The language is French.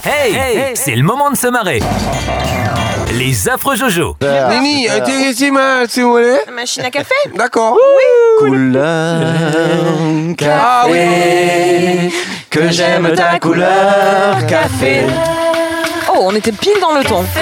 Hey, c'est le moment de se marrer. Les affreux Jojo. Mimi, si vous voulez. Machine à café? D'accord. Couleur café, que j'aime ta couleur café. Oh, on était pile dans le ton.